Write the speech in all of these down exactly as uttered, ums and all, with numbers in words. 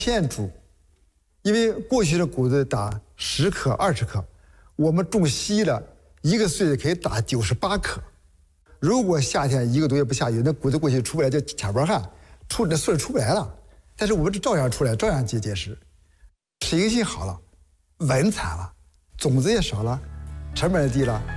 片株，因为过去的谷子打十克、二十克，我们种稀了，一个穗子可以打九十八克。如果夏天一个多月不下雨，那谷子过去出不来，叫卡巴汗，出那穗出不来了。但是我们这照样出来，照样结结实，适应性好了，稳产了，种子也少了，成本也低了。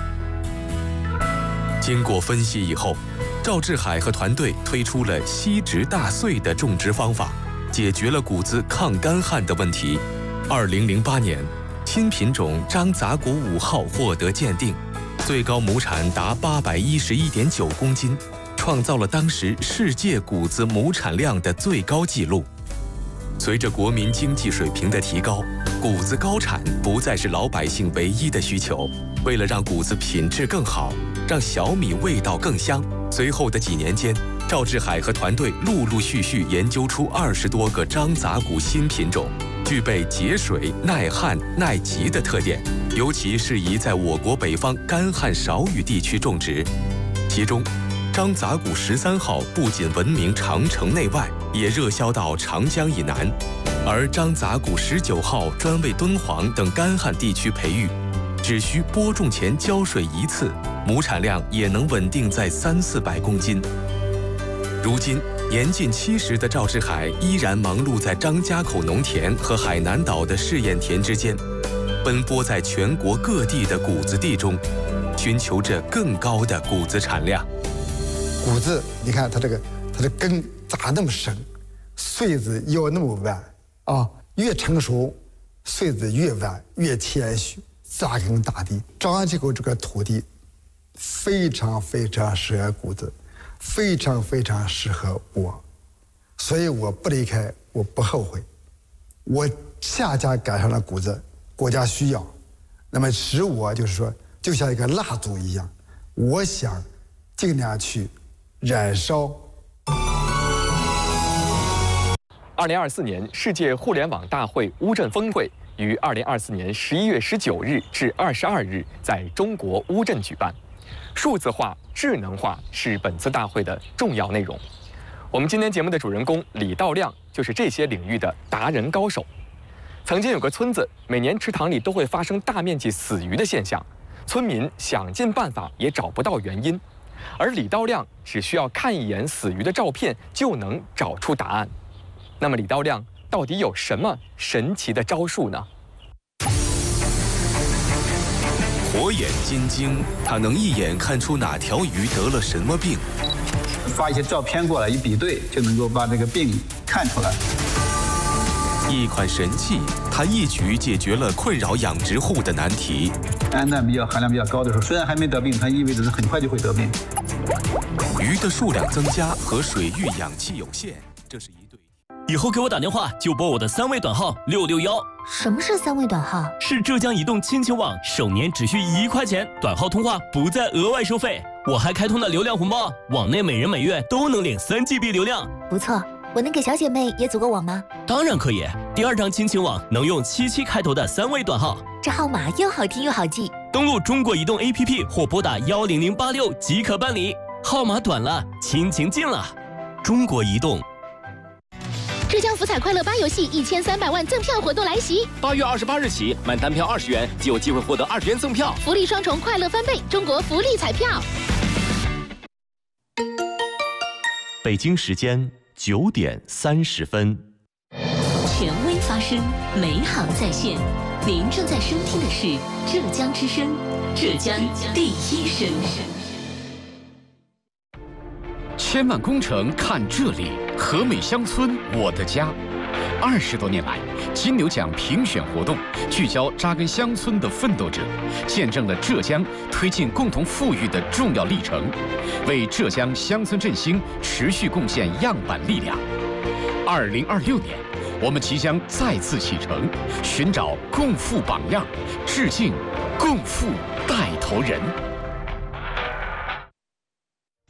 经过分析以后，赵志海和团队推出了稀植大穗的种植方法，解决了谷子抗干旱的问题。二零零八年，新品种张杂谷五号获得鉴定，最高亩产达八百一十一点九公斤，创造了当时世界谷子亩产量的最高纪录。随着国民经济水平的提高，谷子高产不再是老百姓唯一的需求。为了让谷子品质更好，让小米味道更香，随后的几年间，赵志海和团队陆陆续续研究出二十多个张杂谷新品种，具备节水、耐旱、耐急的特点，尤其适宜在我国北方干旱少雨地区种植。其中，张杂谷十三号不仅闻名长城内外，也热销到长江以南，而张杂谷十九号专为敦煌等干旱地区培育，只需播种前浇水一次，亩产量也能稳定在三四百公斤。如今年近七十的赵志海依然忙碌在张家口农田和海南岛的试验田之间，奔波在全国各地的谷子地中，寻求着更高的谷子产量。 谷子，你看它这个，它的根咋那么深，穗子要那么弯啊？越成熟，穗子越弯，越谦虚，扎根大地。张家口这个土地非常非常适合谷子，非常非常适合我，所以我不离开，我不后悔。我恰恰赶上了谷子，国家需要，那么使我就是说，就像一个蜡烛一样，我想尽量去燃烧。 二零二四年世界互联网大会乌镇峰会于二零二四年十一月十九日至二十二日在中国乌镇举办。数字化、智能化是本次大会的重要内容。我们今天节目的主人公李道亮就是这些领域的达人高手。曾经有个村子，每年池塘里都会发生大面积死鱼的现象，村民想尽办法也找不到原因。而李道亮只需要看一眼死鱼的照片就能找出答案。那么李道亮到底有什么神奇的招数呢？ 火眼金睛，他能一眼看出哪条鱼得了什么病。 发一些照片过来一比对，就能够把这个病看出来。 一款神器，它一举解决了困扰养殖户的难题。 氨氮比较含量比较高的时候，虽然还没得病，它意味着是很快就会得病。 鱼的数量增加和水域氧气有限，这是一对。 以后给我打电话就拨我的三位短号六六幺。 什么是三位短号？ 是浙江移动亲情网，首年只需一块钱，短号通话不再额外收费。我还开通了流量红包，网内每人每月都能领三 G B 流量。 不错，我能给小姐妹也组个网吗？ 当然可以，第二张亲情网能用七七开头的三位短号， 这号码又好听又好记。 登录中国移动 A P P 或拨打幺零零八六即可办理。号码短了，亲情近了。中国移动。 浙江福彩快乐八游戏一千三百万赠票活动来袭， 八月二十八日起，买单票二十元就有机会获得二十元赠票， 福利双重，快乐翻倍！中国福利彩票。 北京时间九点三十分。 权威发声，美好在线。您正在收听的是浙江之声，浙江第一声。 千万工程看这里，和美乡村我的家。二十多年来，金牛奖评选活动聚焦扎根乡村的奋斗者，见证了浙江推进共同富裕的重要历程，为浙江乡村振兴持续贡献样板力量。二零二六年，我们即将再次启程，寻找共富榜样，致敬共富带头人。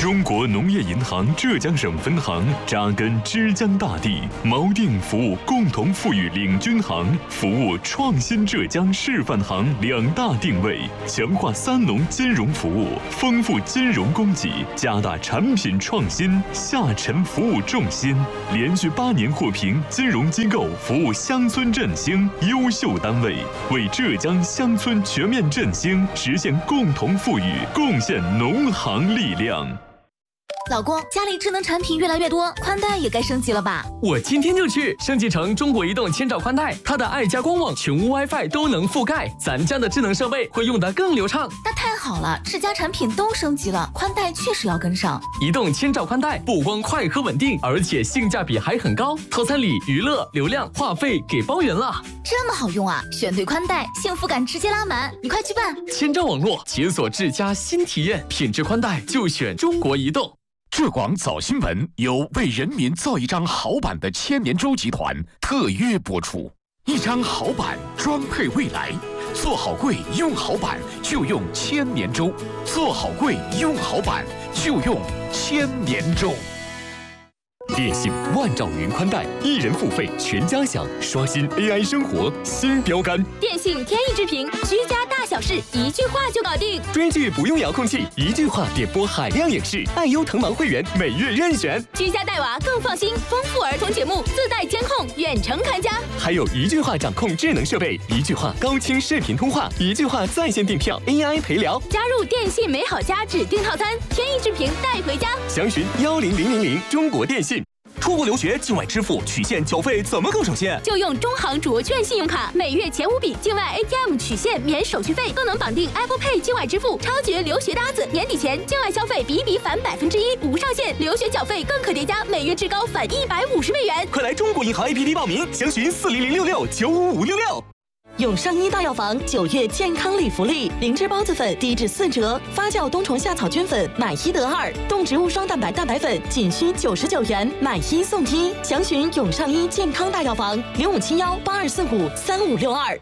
中国农业银行浙江省分行扎根枝江大地，锚定服务共同富裕领军行、服务创新浙江示范行两大定位，强化三农金融服务，丰富金融供给，加大产品创新，下沉服务重心，连续八年获评金融机构服务乡村振兴优秀单位，为浙江乡村全面振兴实现共同富裕贡献农行力量。 老公，家里智能产品越来越多，宽带也该升级了吧？ 我今天就去升级成中国移动千兆宽带，它的爱家光网、全屋 WiFi 都能覆盖，咱家的智能设备会用得更流畅。 那太好了，智家产品都升级了，宽带确实要跟上。 移动千兆宽带不光快和稳定，而且性价比还很高，套餐里娱乐、流量、话费给包圆了。 这么好用啊！选对宽带，幸福感直接拉满，你快去办。 千兆网络解锁智家新体验，品质宽带就选中国移动。 浙广早新闻由为人民造一张好版的千年舟集团特约播出。一张好版装配未来，做好柜用好版就用千年舟，做好柜用好版就用千年舟。 电信万兆云宽带，一人付费全家享，刷新 A I 生活新标杆。 电信天翼智屏，居家大小事一句话就搞定。 追剧不用遥控器，一句话点播海量影视。爱优腾芒会员每月任选。 居家带娃更放心，丰富儿童节目自带监控，远程看家。 还有一句话掌控智能设备，一句话高清视频通话，一句话在线订票 A I 陪聊。 加入电信美好家指定套餐，天翼智屏带回家。 详询幺零零零零中国电信。 出国留学境外支付取现缴费怎么更省心？ 就用中行卓券信用卡，每月前五笔境外 A T M 取现免手续费，更能绑定 Apple Pay 境外支付，超绝留学搭子。年底前境外消费比比返百分之一，无上限；留学缴费更可叠加，每月至高返一百五十美元。 快来中国银行 A P P 报名，详询四零零六六九五五六六。 永上医大药房九月健康礼福利：灵芝孢子粉低至四折，发酵冬虫夏草菌粉买一得二，动植物双蛋白蛋白粉仅需九十九元，买一送一。详询永上医健康大药房零五七幺八二四五三五六二。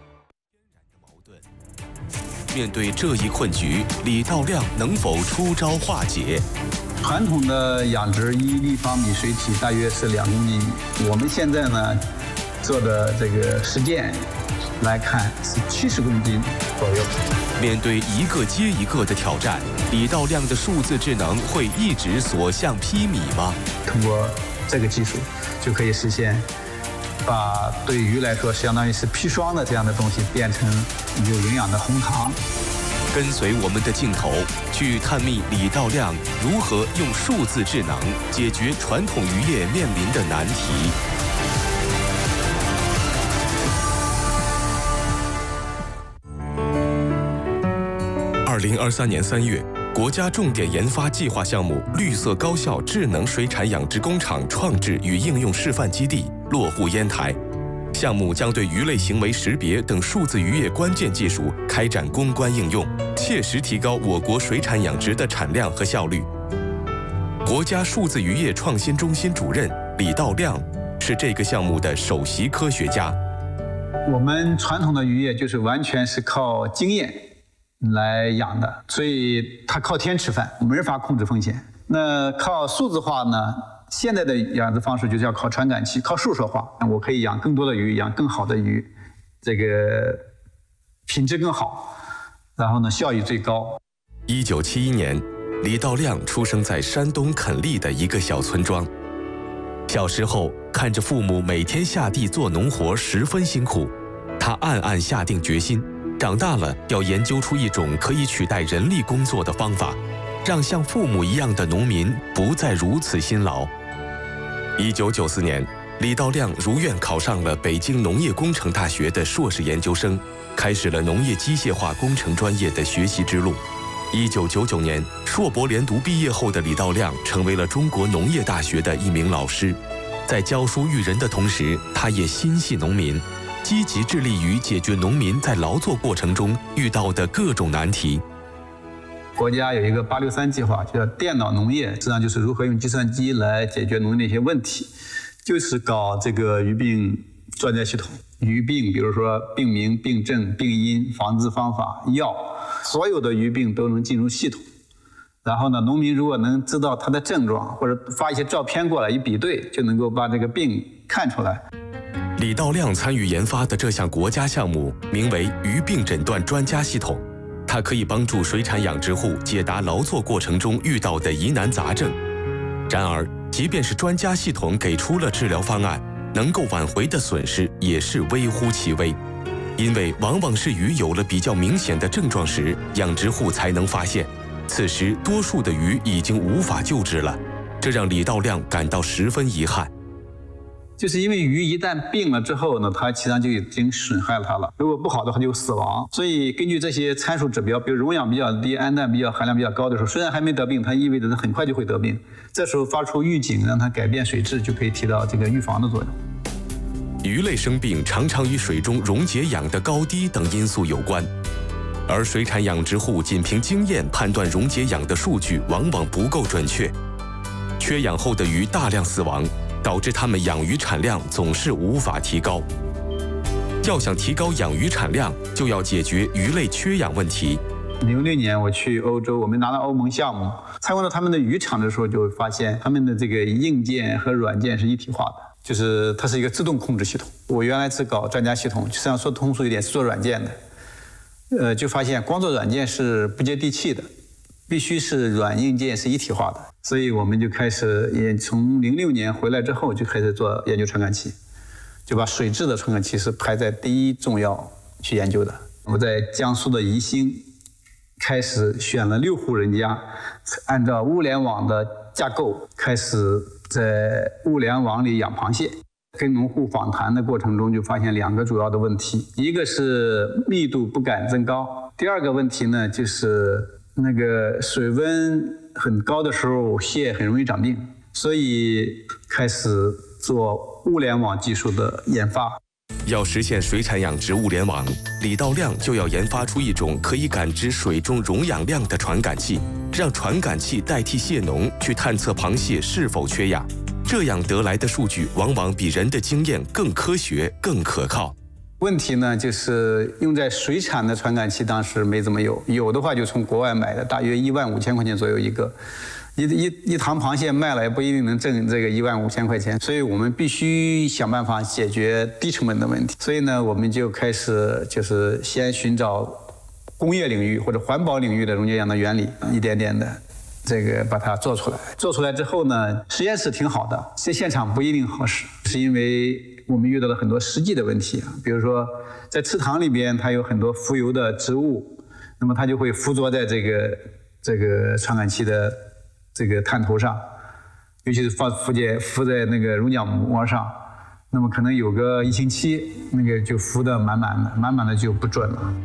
面对这一困局，李道亮能否出招化解？ 传统的养殖一立方米水体大约是两公斤米，我们现在呢做的这个实践来看是七十公斤左右。 面对一个接一个的挑战，李道亮的数字智能会一直所向披靡吗？ 通过这个技术，就可以实现把对鱼来说相当于是砒霜的这样的东西变成有营养的红糖。 跟随我们的镜头，去探秘李道亮如何用数字智能解决传统渔业面临的难题。二零二三年三月，国家重点研发计划项目绿色高效智能水产养殖工厂创制与应用示范基地落户烟台。项目将对鱼类行为识别等数字渔业关键技术开展攻关应用，切实提高我国水产养殖的产量和效率。国家数字渔业创新中心主任李道亮是这个项目的首席科学家。 我们传统的渔业就是完全是靠经验来养的，所以它靠天吃饭，没法控制风险。那靠数字化呢？现在的养殖方式就是要靠传感器，靠数字化，我可以养更多的鱼，养更好的鱼，这个品质更好，然后呢效益最高。 一九七一年，李道亮出生在山东垦利的一个小村庄。小时候看着父母每天下地做农活十分辛苦，他暗暗下定决心，长大了要研究出一种可以取代人力工作的方法，让像父母一样的农民不再如此辛劳。一九九四年，李道亮如愿考上了北京农业工程大学的硕士研究生，开始了农业机械化工程专业的学习之路。一九九九年，硕博连读毕业后的李道亮成为了中国农业大学的一名老师。在教书育人的同时，他也心系农民，积极致力于解决农民在劳作过程中遇到的各种难题。 国家有一个八六三计划，叫电脑农业，实际上就是如何用计算机来解决农业的一些问题，就是搞这个鱼病专家系统。鱼病，比如说病名、病症、病因、防治方法、药，所有的鱼病都能进入系统， 然后呢，农民如果能知道它的症状，或者发一些照片过来一比对，就能够把这个病看出来。 李道亮参与研发的这项国家项目名为鱼病诊断专家系统，它可以帮助水产养殖户解答劳作过程中遇到的疑难杂症。然而，即便是专家系统给出了治疗方案，能够挽回的损失也是微乎其微，因为往往是鱼有了比较明显的症状时，养殖户才能发现，此时多数的鱼已经无法救治了，这让李道亮感到十分遗憾。 就是因为鱼一旦病了之后呢，它实际上就已经损害了它了。如果不好的话就死亡。所以根据这些参数指标，比如溶氧比较低、氨氮比较含量比较高的时候，虽然还没得病，它意味着它很快就会得病。这时候发出预警，让它改变水质，就可以起到这个预防的作用。 鱼类生病常常与水中溶解氧的高低等因素有关，而水产养殖户仅凭经验判断溶解氧的数据往往不够准确，缺氧后的鱼大量死亡，导致它们养鱼产量总是无法提高。要想提高养鱼产量，就要解决鱼类缺氧问题。 零六年我去欧洲，我们拿到欧盟项目，参观到他们的渔场的时候，就会发现他们的这个硬件和软件是一体化的，就是它是一个自动控制系统。我原来是搞专家系统，实际上说通俗一点是做软件的，呃，就发现光做软件是不接地气的，必须是软硬件是一体化的。所以我们就开始，也从零六年回来之后就开始做研究传感器，就把水质的传感器是排在第一重要去研究的。我在江苏的宜兴开始选了六户人家，按照物联网的架构开始在物联网里养螃蟹。跟农户访谈的过程中就发现两个主要的问题，一个是密度不敢增高，第二个问题呢就是那个水温很高的时候蟹很容易长病，所以开始做物联网技术的研发。 要实现水产养殖物联网，李道亮就要研发出一种可以感知水中溶氧量的传感器，让传感器代替蟹农去探测螃蟹是否缺氧。这样得来的数据往往比人的经验更科学、更可靠。 问题呢，就是用在水产的传感器当时没怎么有，有的话就从国外买的，大约一万五千块钱左右一个。一一一塘螃蟹卖了也不一定能挣这个一万五千块钱，所以我们必须想办法解决低成本的问题。所以呢，我们就开始就是先寻找工业领域或者环保领域的溶解氧的原理，一点点的这个把它做出来。做出来之后呢，实验室挺好的，在现场不一定好使，是因为我们遇到了很多实际的问题啊，比如说在池塘里边，它有很多浮游的植物，那么它就会附着在这个这个传感器的这个探头上，尤其是放附件附在那个溶氧膜上，那么可能有个一星期，那个就浮得满满的，满满的就不准了。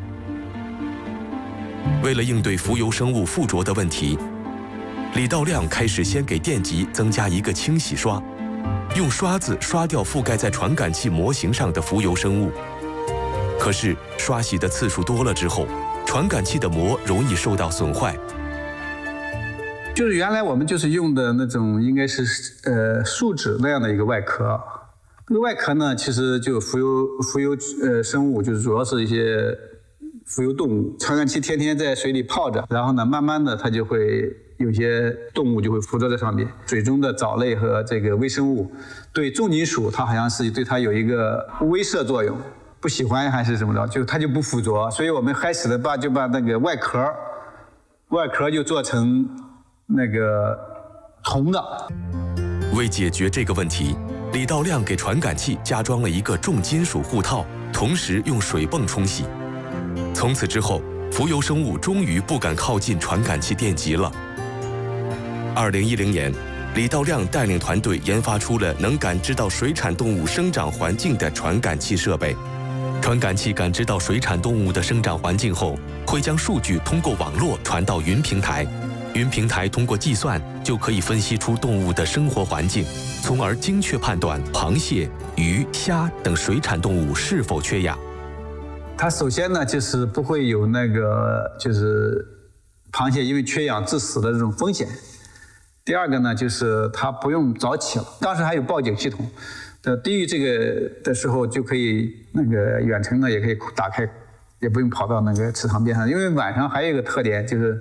为了应对浮游生物附着的问题，李道亮开始先给电极增加一个清洗刷，用刷子刷掉覆盖在传感器模型上的浮游生物。可是刷洗的次数多了之后，传感器的膜容易受到损坏。 就是原来我们就是用的那种应该是呃树脂那样的一个外壳，这个外壳呢其实就浮游浮游呃生物，就是主要是一些浮游动物。传感器天天在水里泡着，然后呢慢慢的它就会有些动物就会附着在上面。水中的藻类和这个微生物对重金属它好像是对它有一个威慑作用，不喜欢还是怎么着，就它就不附着。所以我们开始的把就把那个外壳外壳就做成那个铜的。 为解决这个问题，李道亮给传感器加装了一个重金属护套，同时用水泵冲洗。从此之后，浮游生物终于不敢靠近传感器电极了。二零一零年，李道亮带领团队研发出了能感知到水产动物生长环境的传感器设备。传感器感知到水产动物的生长环境后，会将数据通过网络传到云平台。云平台通过计算就可以分析出动物的生活环境，从而精确判断螃蟹、鱼、虾等水产动物是否缺氧。 它首先呢，就是不会有那个就是螃蟹因为缺氧致死的这种风险。第二个呢，就是它不用早起了，当时还有报警系统，的低于这个的时候就可以那个远程呢也可以打开，也不用跑到那个池塘边上。因为晚上还有一个特点就是。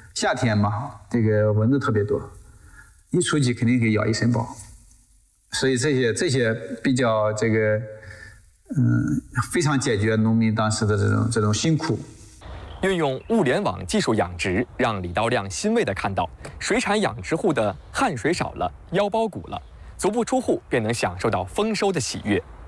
夏天嘛，这个蚊子特别多，一出去肯定给咬一身包，所以这些这些比较这个，嗯，非常解决农民当时的这种这种辛苦。 运用物联网技术养殖，让李道亮欣慰地看到，水产养殖户的汗水少了，腰包鼓了，足不出户便能享受到丰收的喜悦。